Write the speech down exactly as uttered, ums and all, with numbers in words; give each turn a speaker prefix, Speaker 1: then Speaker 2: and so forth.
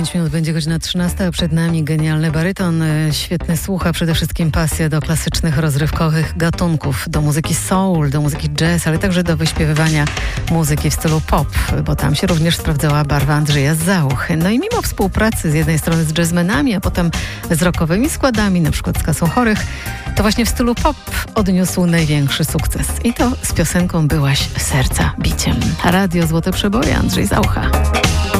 Speaker 1: pięć minut będzie godzina trzynasta, a przed nami genialny baryton, świetny słuch, a przede wszystkim pasja do klasycznych, rozrywkowych gatunków, do muzyki soul, do muzyki jazz, ale także do wyśpiewywania muzyki w stylu pop, bo tam się również sprawdzała barwa Andrzeja Zauch. No i mimo współpracy z jednej strony z jazzmenami, a potem z rockowymi składami, na przykład z Kasą Chorych, to właśnie w stylu pop odniósł największy sukces. I to z piosenką Byłaś serca biciem. Radio Złote Przeboje, Andrzej Zaucha.